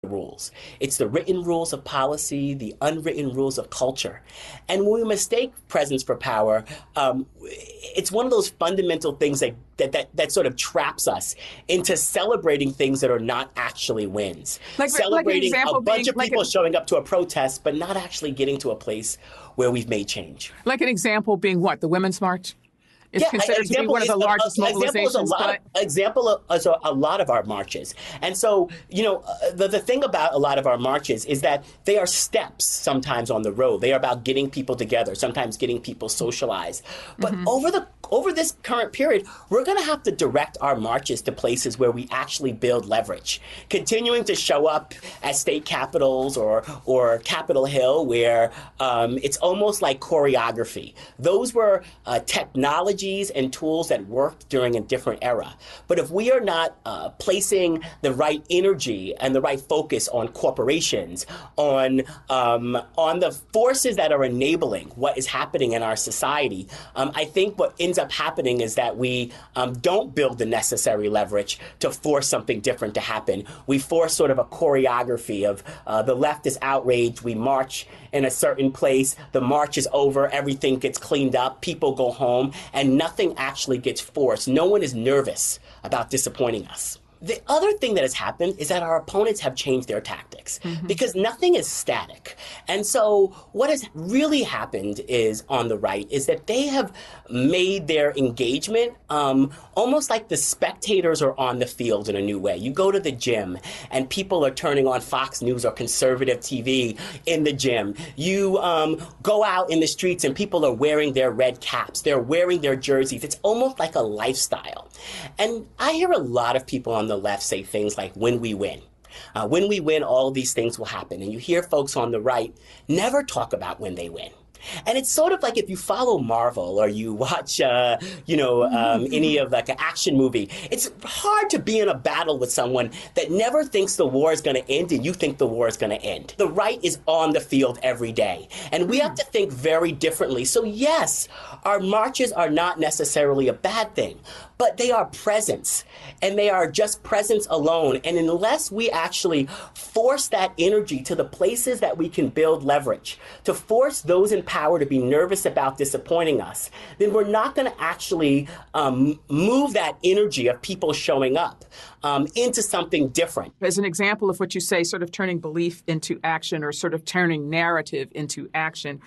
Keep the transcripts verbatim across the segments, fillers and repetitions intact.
rules. It's the written rules of policy, the unwritten rules of culture. And when we mistake presence for power, um, it's one of those fundamental things that, that, that, that sort of traps us into celebrating things that are not actually wins. Like, celebrating like a bunch being, of like people a, showing up to a protest, but not actually getting to a place where we've made change. Like an example being what? The Women's March? It's yeah, considered to be one of the largest a, mobilizations. Example is, a lot, but... example is a, a lot of our marches. And so, you know, uh, the, the thing about a lot of our marches is that they are steps sometimes on the road. They are about getting people together, sometimes getting people socialized. But mm-hmm. over the over this current period, we're going to have to direct our marches to places where we actually build leverage. Continuing to show up at state capitals or, or Capitol Hill, where um, it's almost like choreography. Those were uh, technologies and tools that worked during a different era. But if we are not uh, placing the right energy and the right focus on corporations, on um, on the forces that are enabling what is happening in our society, um, I think what ends up happening is that we um, don't build the necessary leverage to force something different to happen. We force sort of a choreography of uh, the left is outraged, we march in a certain place, the march is over, everything gets cleaned up, people go home, and nothing actually gets forced. No one is nervous about disappointing us. The other thing that has happened is that our opponents have changed their tactics mm-hmm. because nothing is static. And so what has really happened is on the right is that they have made their engagement um, almost like the spectators are on the field in a new way. You go to the gym and people are turning on Fox News or conservative T V in the gym. You um, go out in the streets and people are wearing their red caps. They're wearing their jerseys. It's almost like a lifestyle. And I hear a lot of people on the left say things like, when we win. Uh, when we win, all of these things will happen. And you hear folks on the right never talk about when they win. And it's sort of like if you follow Marvel or you watch, uh, you know, um, any of like an action movie, it's hard to be in a battle with someone that never thinks the war is going to end and you think the war is going to end. The right is on the field every day. And we have to think very differently. So yes, our marches are not necessarily a bad thing, but they are presence, and they are just presence alone. And unless we actually force that energy to the places that we can build leverage, to force those in power to be nervous about disappointing us, then we're not going to actually um, move that energy of people showing up um, into something different. As an example of what you say, sort of turning belief into action or sort of turning narrative into action,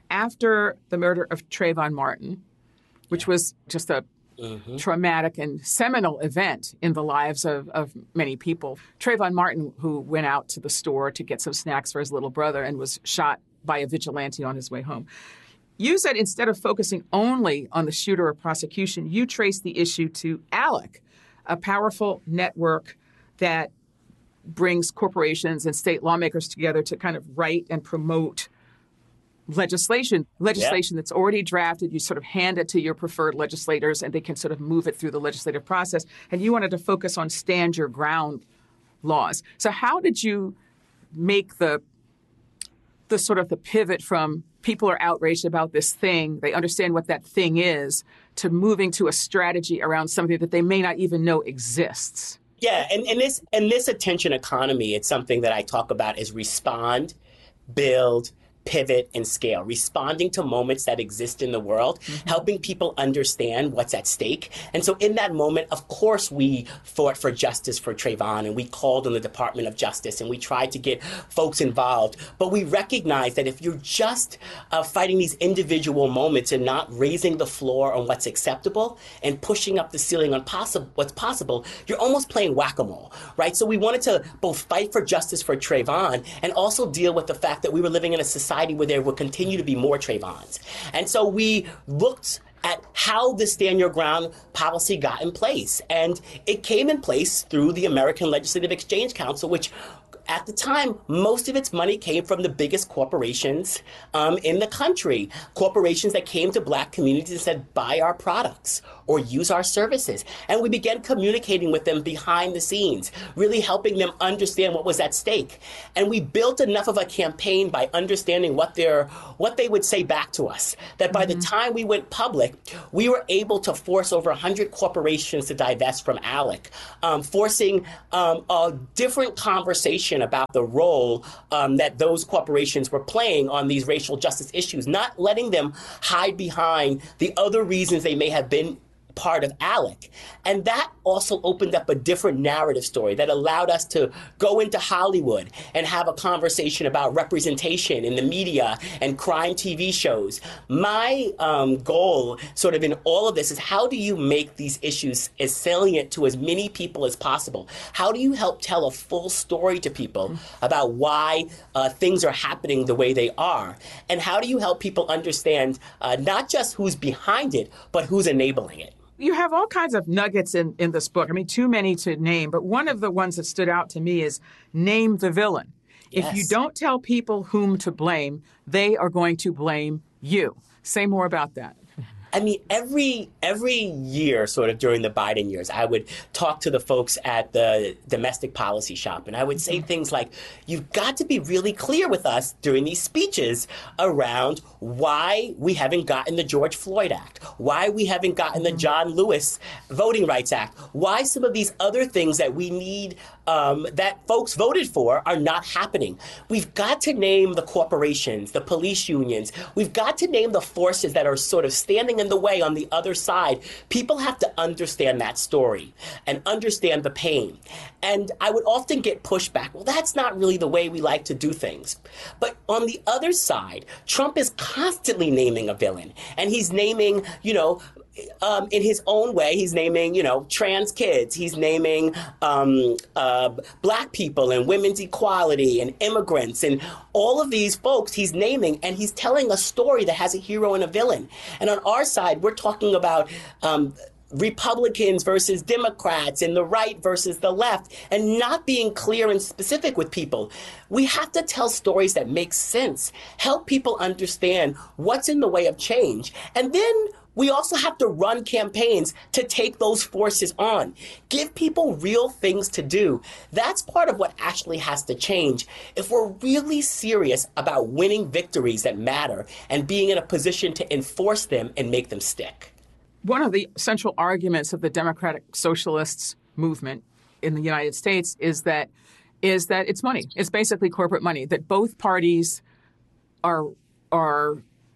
after the murder of Trayvon Martin, which was just a Mm-hmm. traumatic and seminal event in the lives of, of many people. Trayvon Martin, who went out to the store to get some snacks for his little brother and was shot by a vigilante on his way home. You said instead of focusing only on the shooter or prosecution, you traced the issue to ALEC, a powerful network that brings corporations and state lawmakers together to kind of write and promote legislation, legislation yeah. that's already drafted. You sort of hand it to your preferred legislators and they can sort of move it through the legislative process. And you wanted to focus on stand your ground laws. So how did you make the the sort of the pivot from people are outraged about this thing, they understand what that thing is, to moving to a strategy around something that they may not even know exists? Yeah, and, and this and this attention economy, it's something that I talk about as respond, build, pivot, and scale, responding to moments that exist in the world, mm-hmm. helping people understand what's at stake. And so in that moment, of course, we fought for justice for Trayvon, and we called on the Department of Justice, and we tried to get folks involved. But we recognize that if you're just uh, fighting these individual moments and not raising the floor on what's acceptable and pushing up the ceiling on possi- what's possible, you're almost playing whack-a-mole, right? So we wanted to both fight for justice for Trayvon and also deal with the fact that we were living in a society where there will continue to be more Trayvons. And so we looked at how the Stand Your Ground policy got in place. And it came in place through the American Legislative Exchange Council, which at the time, most of its money came from the biggest corporations um, in the country. Corporations that came to Black communities and said, buy our products or use our services. And we began communicating with them behind the scenes, really helping them understand what was at stake. And we built enough of a campaign by understanding what their what they would say back to us, that by mm-hmm. the time we went public, we were able to force over one hundred corporations to divest from ALEC, um, forcing um, a different conversation conversation about the role um, that those corporations were playing on these racial justice issues, not letting them hide behind the other reasons they may have been part of ALEC. And that also opened up a different narrative story that allowed us to go into Hollywood and have a conversation about representation in the media and crime T V shows. My um, goal sort of in all of this is, how do you make these issues as salient to as many people as possible? How do you help tell a full story to people about why uh, things are happening the way they are? And how do you help people understand uh, not just who's behind it, but who's enabling it? You have all kinds of nuggets in, in this book. I mean, too many to name, but one of the ones that stood out to me is name the villain. Yes. If you don't tell people whom to blame, they are going to blame you. Say more about that. I mean, every every year, sort of during the Biden years, I would talk to the folks at the domestic policy shop, and I would say things like, you've got to be really clear with us during these speeches around why we haven't gotten the George Floyd Act, why we haven't gotten the John Lewis Voting Rights Act, why some of these other things that we need Um, that folks voted for are not happening. We've got to name the corporations, the police unions. We've got to name the forces that are sort of standing in the way on the other side. People have to understand that story and understand the pain. And I would often get pushback. Well, that's not really the way we like to do things. But on the other side, Trump is constantly naming a villain. And he's naming, you know, Um, in his own way, he's naming, you know, trans kids. He's naming um, uh, black people and women's equality and immigrants and all of these folks he's naming. And he's telling a story that has a hero and a villain. And on our side, we're talking about um, Republicans versus Democrats and the right versus the left, and not being clear and specific with people. We have to tell stories that make sense, help people understand what's in the way of change. And then we also have to run campaigns to take those forces on. Give people real things to do. That's part of what actually has to change if we're really serious about winning victories that matter and being in a position to enforce them and make them stick. One of the central arguments of the Democratic Socialists movement in the United States is that is that it's money. It's basically corporate money, that both parties are are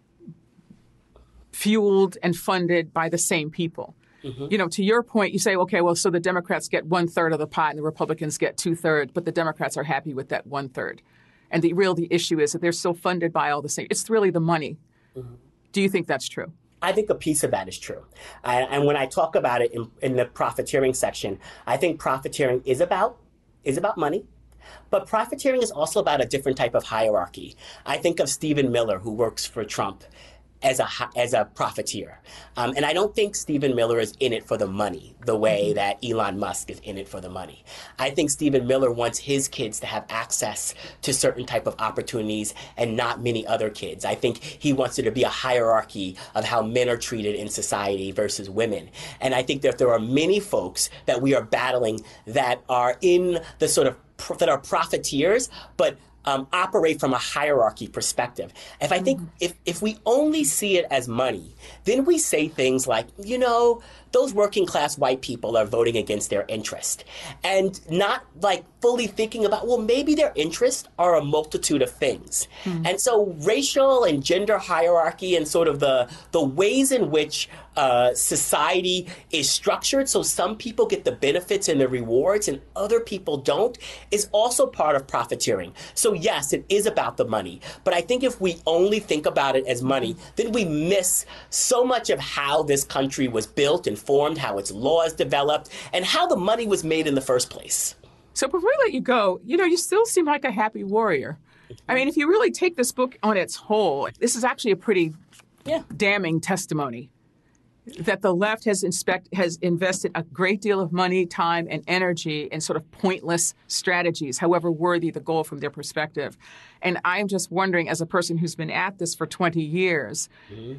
fueled and funded by the same people. Mm-hmm. You know, to your point, you say, okay, well, so the Democrats get one third of the pot and the Republicans get two thirds, but the Democrats are happy with that one third. And the real the issue is that they're still funded by all the same. It's really the money. Mm-hmm. Do you think that's true? I think a piece of that is true. I, and when I talk about it in, in the profiteering section, I think profiteering is about is about money. But profiteering is also about a different type of hierarchy. I think of Stephen Miller, who works for Trump, as a as a profiteer. Um, and I don't think Stephen Miller is in it for the money the way mm-hmm. that Elon Musk is in it for the money. I think Stephen Miller wants his kids to have access to certain type of opportunities and not many other kids. I think he wants there to be a hierarchy of how men are treated in society versus women. And I think that there are many folks that we are battling that are in the sort of, that are profiteers, but Um, operate from a hierarchy perspective. If I think if, if we only see it as money, then we say things like, you know, those working class white people are voting against their interest, and not like fully thinking about, well, maybe their interests are a multitude of things. Mm-hmm. And so racial and gender hierarchy and sort of the, the ways in which uh, society is structured, so some people get the benefits and the rewards and other people don't, is also part of profiteering. So yes, it is about the money. But I think if we only think about it as money, then we miss so much of how this country was built and formed, how its laws developed, and how the money was made in the first place. So before we let you go, you know, you still seem like a happy warrior. I mean, if you really take this book on its whole, this is actually a pretty yeah. damning testimony that the left has inspect, has invested a great deal of money, time, and energy in sort of pointless strategies, however worthy the goal from their perspective. And I'm just wondering, as a person who's been at this for twenty years, mm-hmm.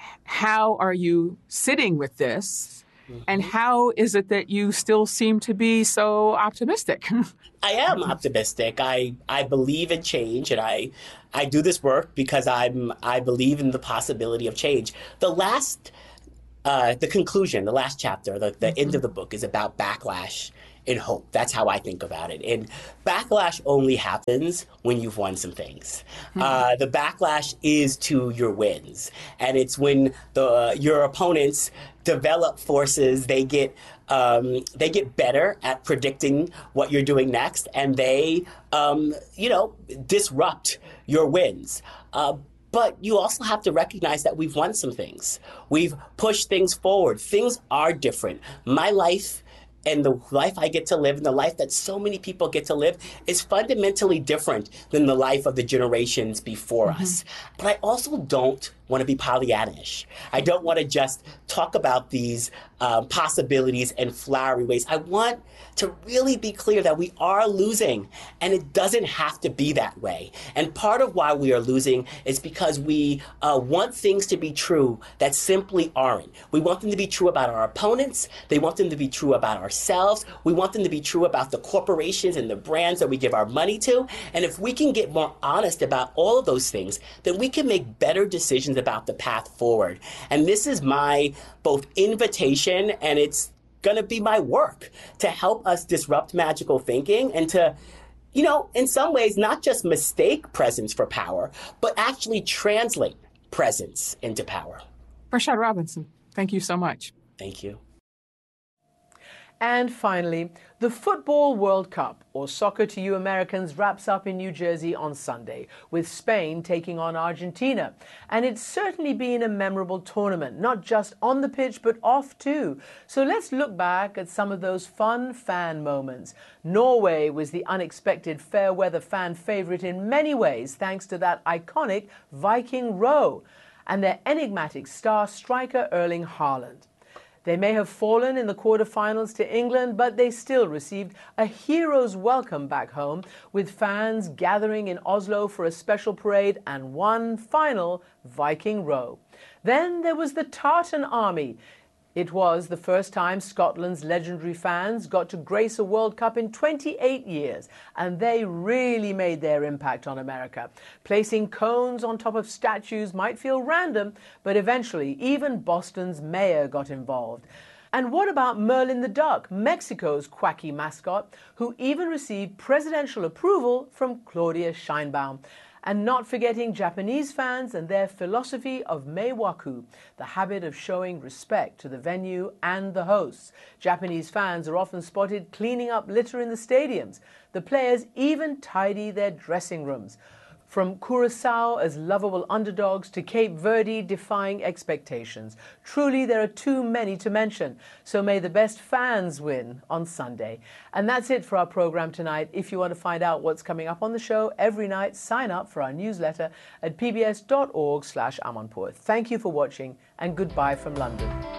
how are you sitting with this? Mm-hmm. And how is it that you still seem to be so optimistic? I am optimistic. I, I believe in change, and I I do this work because I'm I believe in the possibility of change. The last Uh, the conclusion, the last chapter, the, the mm-hmm. end of the book is about backlash in hope. That's how I think about it. And backlash only happens when you've won some things. Mm-hmm. Uh, the backlash is to your wins. And it's when the uh, your opponents develop forces, they get um, they get better at predicting what you're doing next, and they, um, you know, disrupt your wins. Uh, But you also have to recognize that we've won some things. We've pushed things forward. Things are different. My life and the life I get to live and the life that so many people get to live is fundamentally different than the life of the generations before mm-hmm. us. But I also don't want to be Pollyannish. I don't want to just talk about these um, possibilities in flowery ways. I want to really be clear that we are losing, and it doesn't have to be that way. And part of why we are losing is because we uh, want things to be true that simply aren't. We want them to be true about our opponents. They want them to be true about ourselves. We want them to be true about the corporations and the brands that we give our money to. And if we can get more honest about all of those things, then we can make better decisions about the path forward. And this is my both invitation, and it's going to be my work to help us disrupt magical thinking and to, you know, in some ways, not just mistake presence for power, but actually translate presence into power. Rashad Robinson, thank you so much. Thank you. And finally, the Football World Cup, or Soccer to You Americans, wraps up in New Jersey on Sunday, with Spain taking on Argentina. And it's certainly been a memorable tournament, not just on the pitch, but off too. So let's look back at some of those fun fan moments. Norway was the unexpected fair-weather fan favorite in many ways, thanks to that iconic Viking row and their enigmatic star striker Erling Haaland. They may have fallen in the quarterfinals to England, but they still received a hero's welcome back home, with fans gathering in Oslo for a special parade and one final Viking row. Then there was the Tartan Army. It was the first time Scotland's legendary fans got to grace a World Cup in twenty-eight years, and they really made their impact on America. Placing cones on top of statues might feel random, but eventually even Boston's mayor got involved. And what about Merlin the Duck, Mexico's quacky mascot, who even received presidential approval from Claudia Sheinbaum? And not forgetting Japanese fans and their philosophy of meiwaku, the habit of showing respect to the venue and the hosts. Japanese fans are often spotted cleaning up litter in the stadiums. The players even tidy their dressing rooms. From Curaçao as lovable underdogs to Cape Verde defying expectations. Truly, there are too many to mention. So may the best fans win on Sunday. And that's it for our program tonight. If you want to find out what's coming up on the show every night, sign up for our newsletter at pbs dot org slash amanpour. Thank you for watching, and goodbye from London.